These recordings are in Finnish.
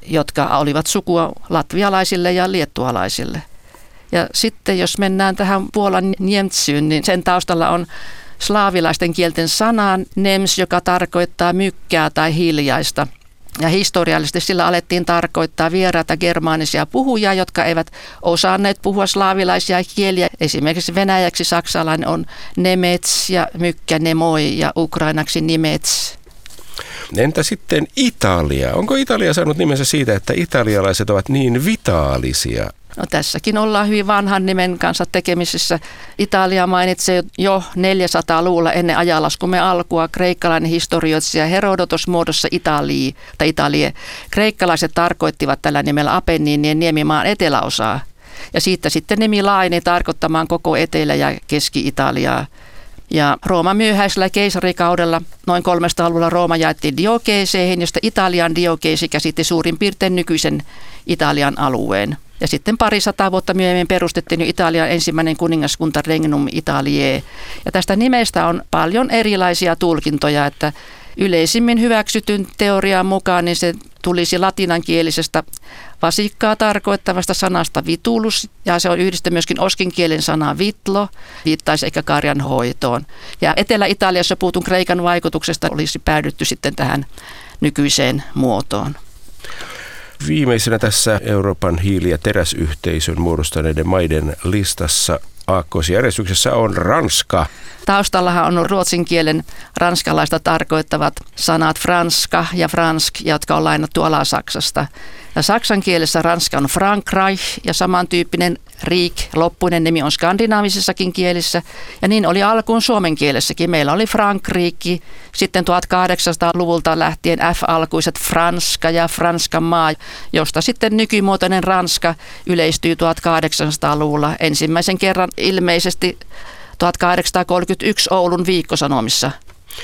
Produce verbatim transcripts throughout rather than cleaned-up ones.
jotka olivat sukua latvialaisille ja liettualaisille. Ja sitten jos mennään tähän Puolan Niemtsyyn, niin sen taustalla on slaavilaisten kielten sana nems, joka tarkoittaa mykkää tai hiljaista. Ja historiallisesti sillä alettiin tarkoittaa vieraita germaanisia puhujia, jotka eivät osanneet puhua slaavilaisia kieliä. Esimerkiksi venäjäksi saksalainen on nemets ja mykkä nemoi ja ukrainaksi nimets. Entä sitten Italia? Onko Italia saanut nimensä siitä, että italialaiset ovat niin vitaalisia? No tässäkin ollaan hyvin vanhan nimen kanssa tekemisissä. Italia mainitsee jo neljäsataaluvulla ennen ajanlaskumme alkua kreikkalainen historioitsija Herodotos muodossa Italia tai Italie. Kreikkalaiset tarkoittivat tällä nimellä Apenninien niemimaan eteläosaa. Ja siitä sitten nimi laajeni tarkoittamaan koko Etelä- ja Keski-Italiaa. Ja Rooman myöhäisellä keisarikaudella noin kolmestasadaluvulla Rooma jaettiin Diokeeseihin, josta Italian Diokeesi käsitti suurin piirtein nykyisen Italian alueen. Ja sitten pari sataa vuotta myöhemmin perustettiin Italian ensimmäinen kuningaskunta Regnum Italiae. Ja tästä nimestä on paljon erilaisia tulkintoja, että yleisimmin hyväksytyn teorian mukaan niin se tulisi latinankielisestä vasikkaa tarkoittavasta sanasta vitulus, ja se on yhdistetty myöskin oskinkielen sana vitlo, viittaisi ehkä karjan hoitoon. Ja Etelä-Italiassa puhutun kreikan vaikutuksesta olisi päädytty sitten tähän nykyiseen muotoon. Viimeisenä tässä Euroopan hiili- ja teräsyhteisön muodostaneiden maiden listassa aakkosjärjestyksessä on Ranska. Taustallahan on ruotsin kielen ranskalaista tarkoittavat sanat franska ja fransk, jotka on lainattu Ala-Saksasta. Ja saksan kielessä Ranska on Frankreich ja samantyyppinen Riik, loppuinen nimi on skandinaavisessakin kielissä. Ja niin oli alkuun suomen kielessäkin. Meillä oli Frankriikki, sitten tuhatkahdeksansataaluvulta lähtien F-alkuiset Franska ja Franskan maa, josta sitten nykymuotoinen Ranska yleistyi tuhatkahdeksansataaluvulla ensimmäisen kerran ilmeisesti tuhatkahdeksansataakolmekymmentäyksi Oulun Viikkosanomissa.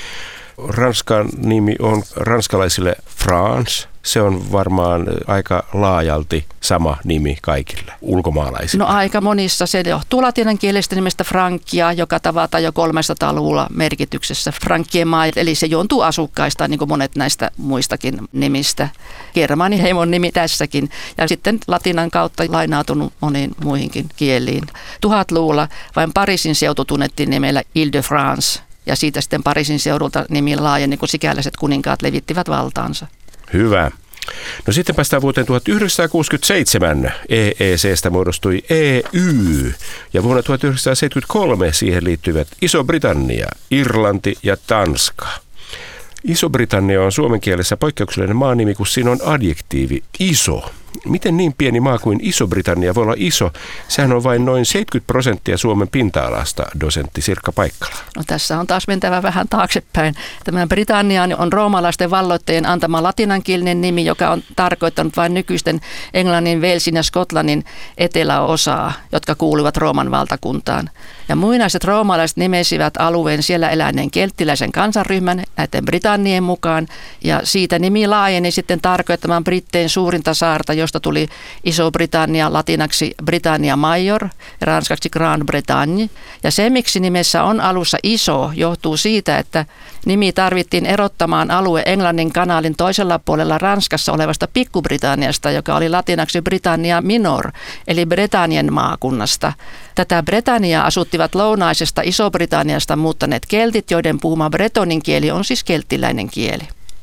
Ranskan nimi on ranskalaisille France. Se on varmaan aika laajalti sama nimi kaikille ulkomaalaisille. No aika monissa. Se johtuu latinankielisestä nimestä Frankkia, joka tavataan jo kolmesataaluvulla merkityksessä Frankkien maa. Eli se juontuu asukkaista, niin kuin monet näistä muistakin nimistä. Germaaniheimon nimi tässäkin. Ja sitten latinan kautta lainautunut moniin muihinkin kieliin. Tuhatluvulla vain Pariisin seutu tunnettiin nimellä Ile-de-France. Ja siitä sitten Pariisin seudulta nimi laajeni, kun sikäläiset kuninkaat levittivät valtaansa. Hyvä. No sitten päästään vuoteen tuhatyhdeksänsataakuusikymmentäseitsemän. E E C:stä muodostui E Y. Ja vuonna tuhatyhdeksänsataaseitsemänkymmentäkolme siihen liittyivät Iso-Britannia, Irlanti ja Tanska. Iso-Britannia on suomen kielessä poikkeuksellinen maanimi, kun siinä on adjektiivi iso. Miten niin pieni maa kuin Iso-Britannia voi olla iso? Sehän on vain noin seitsemänkymmentä prosenttia Suomen pinta-alasta, dosentti Sirkka Paikkala. No tässä on taas mentävä vähän taaksepäin. Tämä Britannia on roomalaisten valloittajien antama latinankielinen nimi, joka on tarkoittanut vain nykyisten Englannin, Walesin ja Skotlannin eteläosaa, jotka kuuluvat Rooman valtakuntaan. Ja muinaiset roomalaiset nimesivät alueen siellä eläneen kelttiläisen kansanryhmän näiden Britannien mukaan. Ja siitä nimi laajeni sitten tarkoittamaan Brittein suurinta saarta, josta tuli Iso-Britannia latinaksi Britannia Major ja ranskaksi Grand Bretagne. Ja se, miksi nimessä on alussa iso, johtuu siitä, että nimi tarvittiin erottamaan alue Englannin kanaalin toisella puolella Ranskassa olevasta Pikku-Britanniasta, joka oli latinaksi Britannia Minor, eli Bretannien maakunnasta. Tätä Britanniaa asuttivat lounaisesta Iso-Britanniasta muuttaneet keltit, joiden puhuma bretonin kieli on siis kelttiläinen kieli.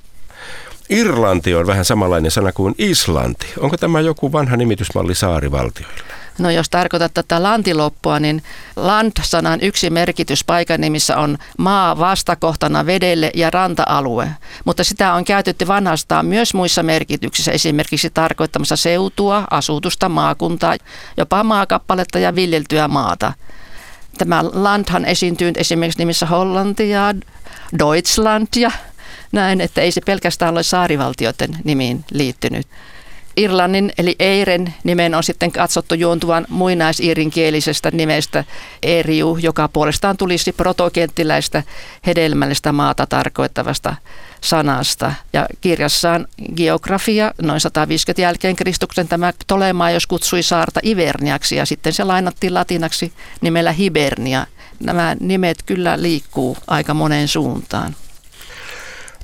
Irlanti on vähän samanlainen sana kuin Islanti. Onko tämä joku vanha nimitysmalli saarivaltioille? No jos tarkoitat tätä lantiloppua, niin land-sanan yksi merkitys paikan nimissä on maa vastakohtana vedelle ja ranta-alue. Mutta sitä on käytetty vanhastaan myös muissa merkityksissä, esimerkiksi tarkoittamassa seutua, asutusta, maakuntaa, jopa maakappaletta ja viljeltyä maata. Tämä landhan esiintyy esimerkiksi nimissä Hollanti ja Deutschland ja näin, että ei se pelkästään ole saarivaltioiden nimiin liittynyt. Irlannin eli Eiren nimen on sitten katsottu juontuvan muinais-iirinkielisestä nimestä Eriu, joka puolestaan tulisi protokenttiläistä hedelmällistä maata tarkoittavasta sanasta. Ja kirjassaan Geografia noin sata viisikymmentä jälkeen Kristuksen tämä Ptolemaios kutsui saarta Iverniaksi ja sitten se lainattiin latinaksi nimellä Hibernia. Nämä nimet kyllä liikkuu aika moneen suuntaan.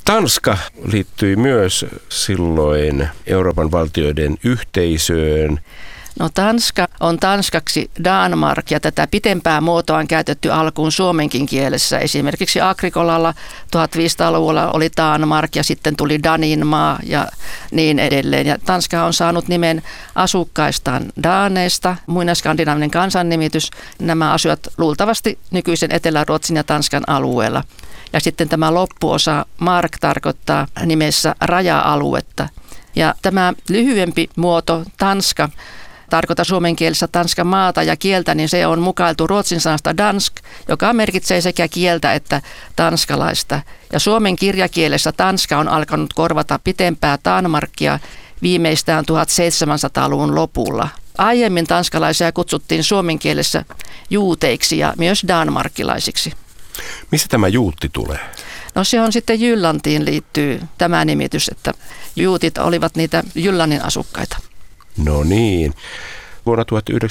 Tanska liittyi myös silloin Euroopan valtioiden yhteisöön. No Tanska on tanskaksi Danmark ja tätä pitempää muotoa on käytetty alkuun suomenkin kielessä. Esimerkiksi Agrikolalla viisitoistasataa-luvulla oli Danmark ja sitten tuli Daninmaa ja niin edelleen. Ja Tanska on saanut nimen asukkaistaan daaneista, muinaisskandinaavinen kansannimitys. Nämä asuvat luultavasti nykyisen Etelä-Ruotsin ja Tanskan alueella. Ja sitten tämä loppuosa mark tarkoittaa nimessä raja-aluetta. Ja tämä lyhyempi muoto Tanska tarkoittaa suomen kielessä Tanskan maata ja kieltä, niin se on mukailtu ruotsin sanasta dansk, joka merkitsee sekä kieltä että tanskalaista. Ja suomen kirjakielessä Tanska on alkanut korvata pitempää Danmarkia viimeistään seitsemäntoistasadan-luvun lopulla. Aiemmin tanskalaisia kutsuttiin suomen kielessä juuteiksi ja myös danmarkilaisiksi. Missä tämä juutti tulee? No se on sitten Jyllantiin liittyy tämä nimitys, että juutit olivat niitä Jyllannin asukkaita. No niin. Vuonna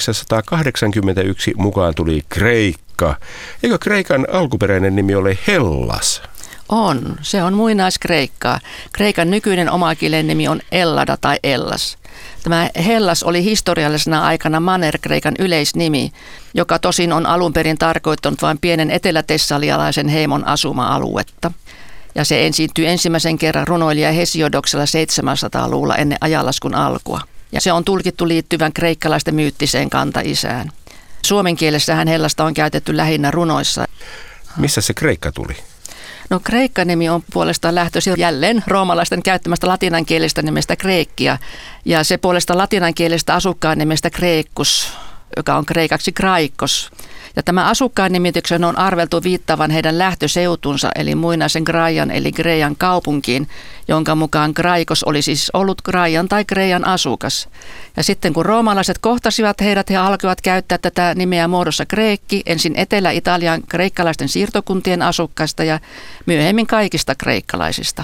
tuhatyhdeksänsataakahdeksankymmentäyksi mukaan tuli Kreikka. Eikö Kreikan alkuperäinen nimi ole Hellas? On. Se on muinaiskreikkaa. Kreikan nykyinen omakielen nimi on Ellada tai Ellas. Tämä Hellas oli historiallisena aikana Manner-Kreikan yleisnimi, joka tosin on alun perin tarkoittanut vain pienen etelä-tessalialaisen heimon asuma-aluetta. Ja se esiintyy ensimmäisen kerran runoilija Hesiodoksella seitsemäntoistasataa-luvulla ennen ajanlaskun alkua. Ja se on tulkittu liittyvän kreikkalaisten myyttiseen kantaisään. Suomen kielessähän Hellasta on käytetty lähinnä runoissa. Missä se Kreikka tuli? No Kreikka-nimi on puolestaan lähtöisin jälleen roomalaisten käyttämästä latinankielistä nimestä Kreekkia. Ja se puolestaan latinankielistä asukkaan nimestä Kreekkus, joka on kreikaksi Kraikos. Ja tämä asukkaan nimityksen on arveltu viittaavan heidän lähtöseutunsa, eli muinaisen Graian eli Greian kaupunkiin, jonka mukaan Kraikos oli siis ollut Graian tai Greian asukas. Ja sitten kun roomalaiset kohtasivat heidät, he alkoivat käyttää tätä nimeä muodossa Kreekki, ensin Etelä-Italian kreikkalaisten siirtokuntien asukkaista ja myöhemmin kaikista kreikkalaisista.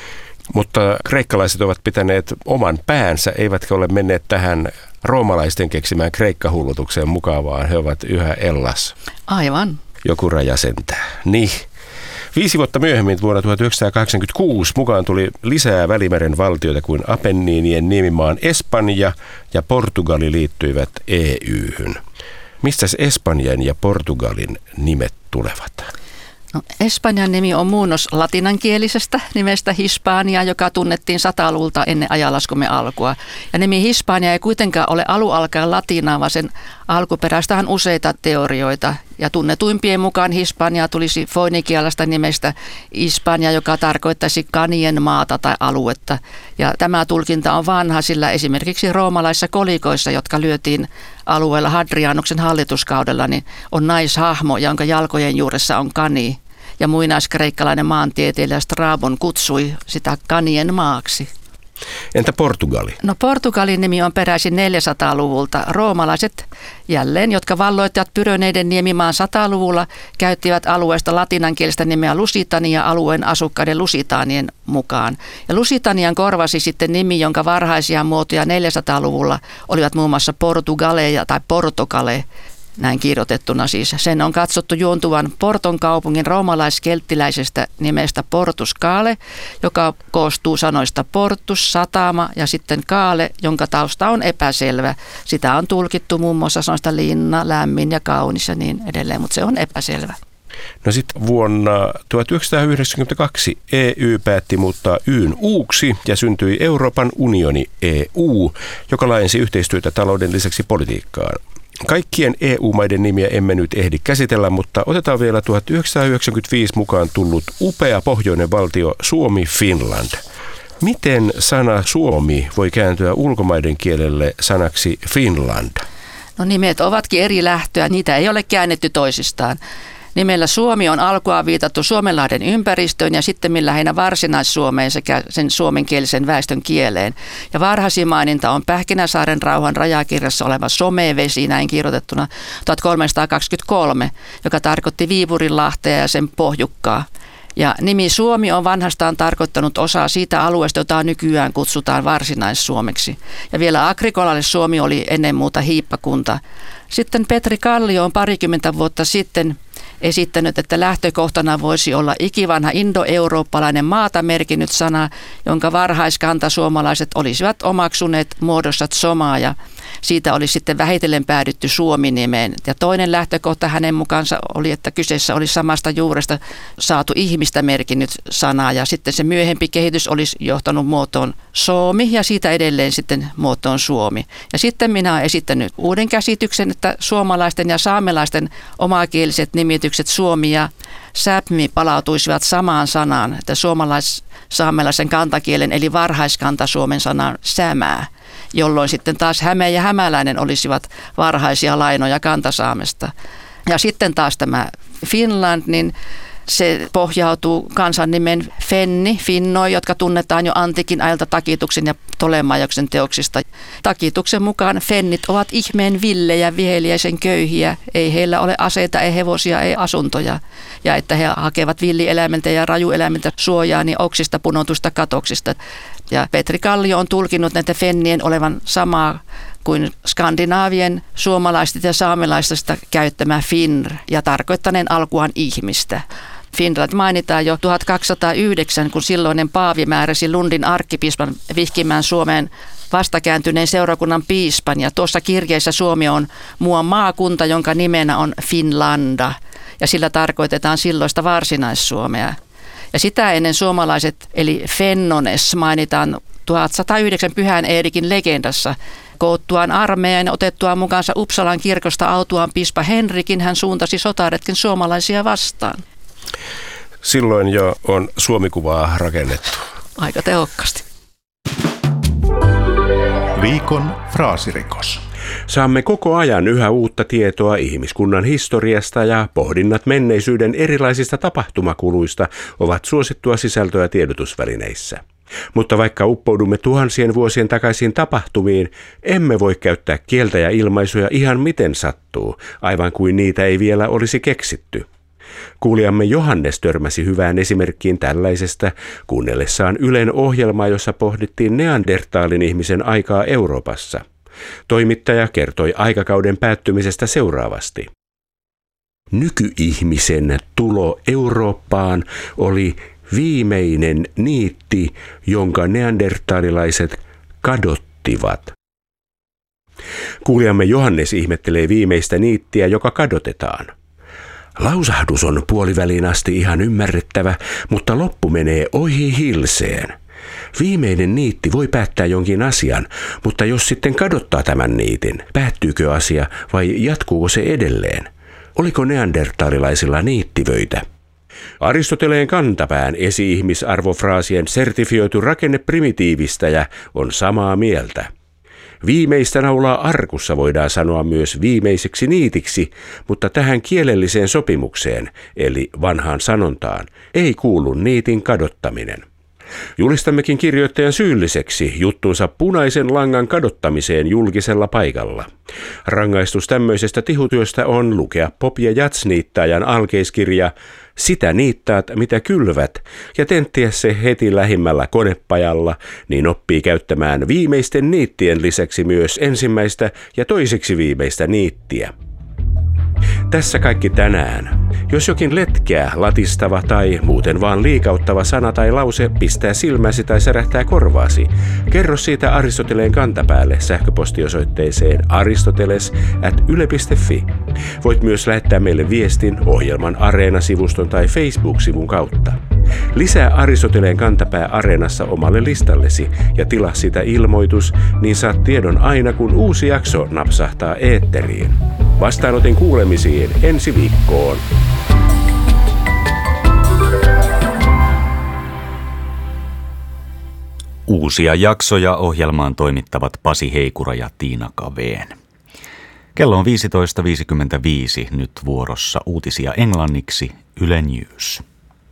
Mutta kreikkalaiset ovat pitäneet oman päänsä, eivätkä ole menneet tähän roomalaisten keksimään kreikkahullutukseen mukaan, vaan he ovat yhä Ellas. Aivan. Joku raja sentää. Niin. Viisi vuotta myöhemmin vuonna tuhatyhdeksänsataakahdeksankymmentäkuusi mukaan tuli lisää Välimeren valtioita kuin Apenniinien niemimaan Espanja ja Portugali liittyivät E Y:hyn. Mistä Espanjan ja Portugalin nimet tulevat? No, Espanjan nimi on muunnos latinankielisestä nimestä Hispania, joka tunnettiin sataluvulta ennen ajanlaskumme alkua. Ja nimi Hispania ei kuitenkaan ole alun alkaen latinaa, vaan sen alkuperäistä on useita teorioita. Ja tunnetuimpien mukaan Hispania tulisi foinikialaista nimestä Hispania, joka tarkoittaisi kanien maata tai aluetta. Ja tämä tulkinta on vanha, sillä esimerkiksi roomalaisissa kolikoissa, jotka lyötiin alueella Hadrianuksen hallituskaudella, niin on naishahmo, jonka jalkojen juuressa on kani. Ja muinaiskreikkalainen maantieteilijä Strabon kutsui sitä kanien maaksi. Entä Portugali? No Portugalin nimi on peräisin neljäsataa-luvulta. Roomalaiset jälleen, jotka valloittivat Pyröneiden niemimaan sataluvulla, käyttivät alueesta latinankielistä nimeä Lusitania alueen asukkaiden Lusitanien mukaan. Ja Lusitanian korvasi sitten nimi, jonka varhaisia muotoja neljäsataa-luvulla olivat muun muassa Portugale tai Portokale. Näin kirjoitettuna siis. Sen on katsottu juontuvan Porton kaupungin roomalais-kelttiläisestä nimestä Portus Kaale, joka koostuu sanoista portus, satama ja sitten kaale, jonka tausta on epäselvä. Sitä on tulkittu muun muassa sanoista linna, lämmin ja kaunis ja niin edelleen, mutta se on epäselvä. No sitten vuonna tuhatyhdeksänsataayhdeksänkymmentäkaksi E Y päätti muuttaa Y:n U:ksi ja syntyi Euroopan unioni E U, joka laajensi yhteistyötä talouden lisäksi politiikkaan. Kaikkien E U-maiden nimiä emme nyt ehdi käsitellä, mutta otetaan vielä tuhatyhdeksänsataayhdeksänkymmentäviisi mukaan tullut upea pohjoinen valtio Suomi-Finland. Miten sana Suomi voi kääntyä ulkomaiden kielelle sanaksi Finland? No nimet ovatkin eri lähtöä, niitä ei ole käännetty toisistaan. Nimellä Suomi on alkua viitattu Suomenlahden ympäristöön ja sitten lähinnä varsinais-Suomeen sekä sen suomenkielisen väestön kieleen. Ja varhaisin maininta on Pähkinäsaaren rauhan rajakirjassa oleva Somevesi, näin kirjoitettuna tuhatkolmesataakaksikymmentäkolme, joka tarkoitti Viipurinlahtea ja sen pohjukkaa. Ja nimi Suomi on vanhastaan tarkoittanut osaa siitä alueesta, jota nykyään kutsutaan Varsinais-Suomeksi. Ja vielä Agrikolalle Suomi oli ennen muuta hiippakunta. Sitten Petri Kallio on parikymmentä vuotta sitten esittänyt, että lähtökohtana voisi olla ikivanha indoeurooppalainen maata merkinnyt sana, jonka varhaiskantasuomalaiset olisivat omaksuneet muodossa tsomaa, ja siitä oli sitten vähitellen päädytty Suomi-nimeen. Ja toinen lähtökohta hänen mukaansa oli, että kyseessä oli samasta juuresta saatu ihmistä merkinnyt sana, ja sitten se myöhempi kehitys olisi johtanut muotoon Suomi ja siitä edelleen sitten muotoon Suomi. Ja sitten minä olen esittänyt uuden käsityksen, että suomalaisten ja saamelaisten omakieliset nimitykset Suomi ja Säpmi palautuisivat samaan sanaan, että suomalais-saamelaisen kantakielen eli varhaiskantasuomen sanaan sämää, jolloin sitten taas Häme ja Hämäläinen olisivat varhaisia lainoja kantasaamesta. Ja sitten taas tämä Finland, niin se pohjautuu kansannimen Fenni, Finnoi, jotka tunnetaan jo antiikin ajalta Takituksen ja Ptolemaioksen teoksista. Takituksen mukaan fennit ovat ihmeen villejä, viheliäisen köyhiä, ei heillä ole aseita, ei hevosia, ei asuntoja. Ja että he hakevat villieläimiltä ja rajueläimiltä suojaa niin oksista punotusta katoksista. Ja Petri Kallio on tulkinut näitä fennien olevan samaa kuin skandinaavien suomalaisista ja saamelaisista käyttämä Finr ja tarkoittaneen alkuaan ihmistä. Finland mainitaan jo tuhatkaksisataayhdeksän, kun silloinen paavi määräsi Lundin arkkipiispan vihkimään Suomeen vastakääntyneen seurakunnan piispan. Ja tuossa kirjeessä Suomi on muuan maakunta, jonka nimenä on Finlanda, ja sillä tarkoitetaan silloista Varsinais-Suomea. Ja sitä ennen suomalaiset, eli Fennones, mainitaan tuhatsatayhdeksän Pyhän Eerikin legendassa. Koottuaan armeijan ja otettuaan mukaansa Uppsalan kirkosta autuaan piispa Henrikin, hän suuntasi sotaretken suomalaisia vastaan. Silloin jo on Suomikuvaa rakennettu. Aika tehokkaasti. Viikon fraasirikos. Saamme koko ajan yhä uutta tietoa ihmiskunnan historiasta ja pohdinnat menneisyyden erilaisista tapahtumakuluista ovat suosittua sisältöä tiedotusvälineissä. Mutta vaikka uppoudumme tuhansien vuosien takaisiin tapahtumiin, emme voi käyttää kieltä ja ilmaisuja ihan miten sattuu, aivan kuin niitä ei vielä olisi keksitty. Kuulijamme Johannes törmäsi hyvään esimerkkiin tällaisesta kuunnellessaan Ylen ohjelmaa, jossa pohdittiin neandertaalin ihmisen aikaa Euroopassa. Toimittaja kertoi aikakauden päättymisestä seuraavasti. Nykyihmisen tulo Eurooppaan oli viimeinen niitti, jonka neandertaalilaiset kadottivat. Kuulijamme Johannes ihmettelee viimeistä niittiä, joka kadotetaan. Lausahdus on puoliväliin asti ihan ymmärrettävä, mutta loppu menee ohi hilseen. Viimeinen niitti voi päättää jonkin asian, mutta jos sitten kadottaa tämän niitin, päättyykö asia vai jatkuuko se edelleen? Oliko neandertaalilaisilla niittivöitä? Aristoteleen kantapään esi-ihmisarvofraasien sertifioitu rakenne primitiivistäjä on samaa mieltä. Viimeistä naulaa arkussa voidaan sanoa myös viimeiseksi niitiksi, mutta tähän kielelliseen sopimukseen, eli vanhaan sanontaan, ei kuulu niitin kadottaminen. Julistammekin kirjoittajan syylliseksi juttunsa punaisen langan kadottamiseen julkisella paikalla. Rangaistus tämmöisestä tihutyöstä on lukea pop- ja jatsniittaajan alkeiskirja Sitä niittaat, mitä kylvät, ja tenttiä se heti lähimmällä konepajalla, niin oppii käyttämään viimeisten niittien lisäksi myös ensimmäistä ja toiseksi viimeistä niittiä. Tässä kaikki tänään. Jos jokin letkeä, latistava tai muuten vaan liikauttava sana tai lause pistää silmäsi tai särähtää korvaasi, kerro siitä Aristoteleen kantapäälle sähköpostiosoitteeseen aristoteles at yle piste fi. Voit myös lähettää meille viestin ohjelman Areena-sivuston tai Facebook-sivun kautta. Lisää Aristoteleen kantapää Areenassa omalle listallesi ja tilaa sitä ilmoitus, niin saat tiedon aina kun uusi jakso napsahtaa eetteriin. Vastaanotin kuulemisiin ensi viikkoon. Uusia jaksoja ohjelmaan toimittavat Pasi Heikura ja Tiina Kaveen. Kello on viisitoista viisikymmentäviisi, nyt vuorossa uutisia englanniksi Yle News.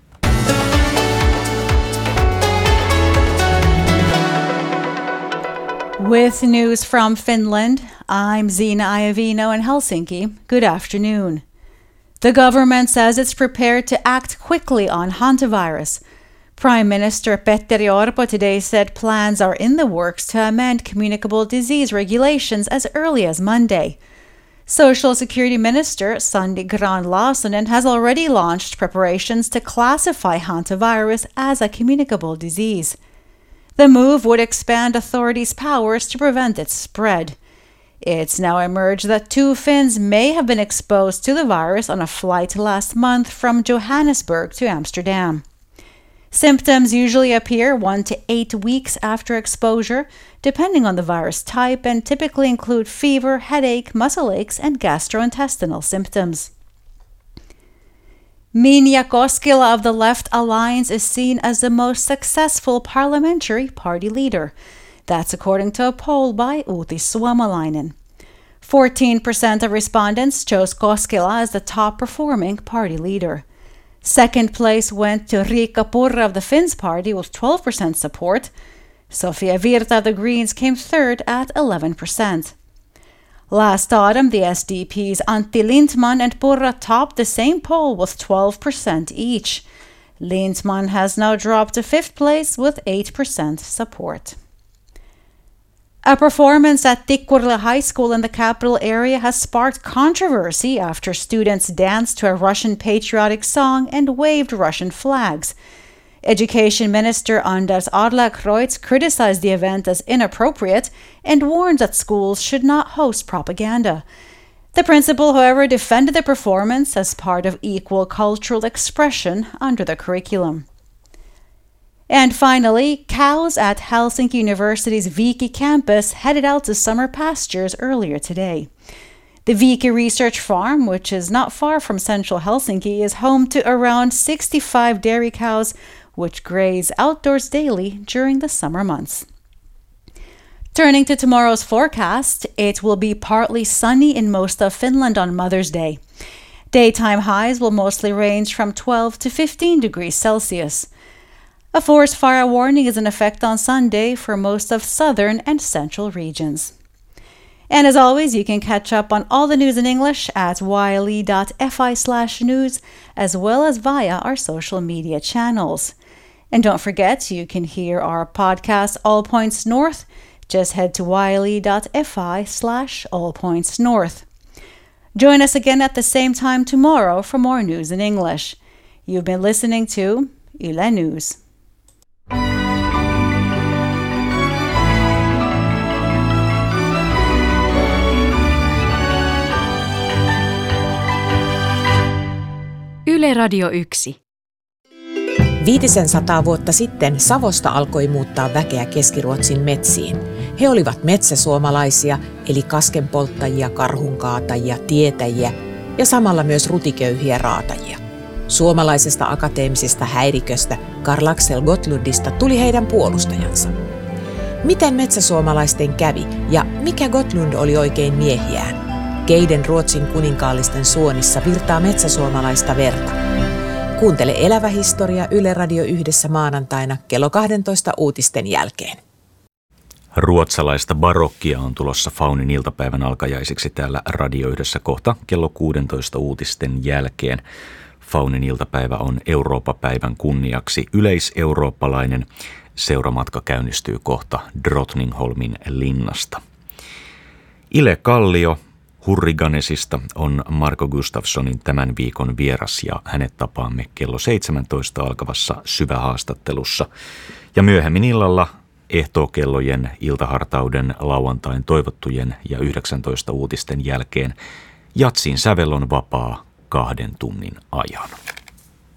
With news from Finland, I'm Zina Iovino in Helsinki. Good afternoon. The government says it's prepared to act quickly on hantavirus. Prime Minister Petteri Orpo today said plans are in the works to amend communicable disease regulations as early as Monday. Social Security Minister Sandy Grahn-Laasonen has already launched preparations to classify hantavirus as a communicable disease. The move would expand authorities' powers to prevent its spread. It's now emerged that two Finns may have been exposed to the virus on a flight last month from Johannesburg to Amsterdam. Symptoms usually appear one to eight weeks after exposure, depending on the virus type, and typically include fever, headache, muscle aches, and gastrointestinal symptoms. Minja Koskela of the Left Alliance is seen as the most successful parliamentary party leader. That's according to a poll by Uutissuomalainen. fourteen percent of respondents chose Koskela as the top-performing party leader. Second place went to Riikka Purra of the Finns Party with twelve percent support. Sofia Virta of the Greens came third at eleven percent. Last autumn, the S D P's Antti Lindman and Purra topped the same poll with twelve percent each. Lindman has now dropped to fifth place with eight percent support. A performance at Tikkurila High School in the capital area has sparked controversy after students danced to a Russian patriotic song and waved Russian flags. Education Minister Anders Adlercreutz criticized the event as inappropriate and warned that schools should not host propaganda. The principal, however, defended the performance as part of equal cultural expression under the curriculum. And finally, cows at Helsinki University's Viki campus headed out to summer pastures earlier today. The Viki Research Farm, which is not far from central Helsinki, is home to around sixty-five dairy cows, which graze outdoors daily during the summer months. Turning to tomorrow's forecast, it will be partly sunny in most of Finland on Mother's Day. Daytime highs will mostly range from twelve to fifteen degrees Celsius. A forest fire warning is in effect on Sunday for most of southern and central regions. And as always, you can catch up on all the news in English at yle.fi slash news, as well as via our social media channels. And don't forget, you can hear our podcast All Points North. Just head to yle.fi slash all points north. Join us again at the same time tomorrow for more news in English. You've been listening to Yle News. Yle Radio yksi. Viitisen sataa vuotta sitten Savosta alkoi muuttaa väkeä Keski-Ruotsin metsiin. He olivat metsäsuomalaisia, eli kaskenpolttajia, karhunkaatajia, tietäjiä ja samalla myös rutiköyhiä raatajia. Suomalaisesta akateemisesta häiriköstä Karl Axel Gottlundista tuli heidän puolustajansa. Miten metsäsuomalaisten kävi ja mikä Gottlund oli oikein miehiään? Keiden Ruotsin kuninkaallisten suonissa virtaa metsäsuomalaista verta? Kuuntele Elävä historia Yle Radio yhdessä maanantaina kello kaksitoista uutisten jälkeen. Ruotsalaista barokkia on tulossa Faunin iltapäivän alkajaisiksi täällä Radio yhdessä kohta kello kuusitoista uutisten jälkeen. Faunin iltapäivä on Eurooppa-päivän kunniaksi yleiseurooppalainen. Seuramatka käynnistyy kohta Drottningholmin linnasta. Ile Kallio Hurriganesista on Marko Gustafssonin tämän viikon vieras ja hänet tapaamme kello seitsemäntoista alkavassa syvähaastattelussa. Ja myöhemmin illalla ehtookellojen, iltahartauden, lauantain toivottujen ja yhdeksäntoista uutisten jälkeen Jatsin sävel on vapaa kahden tunnin ajan.